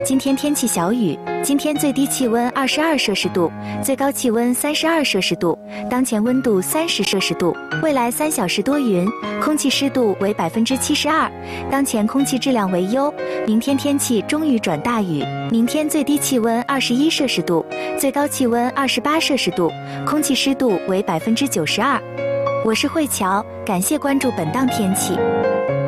今天天气小雨，今天最低气温22摄氏度，最高气温32摄氏度，当前温度30摄氏度。未来3小时多云，空气湿度为72%，当前空气质量为优。明天天气中雨转大雨，明天最低气温21摄氏度，最高气温28摄氏度，空气湿度为92%。我是慧乔，感谢关注本档天气。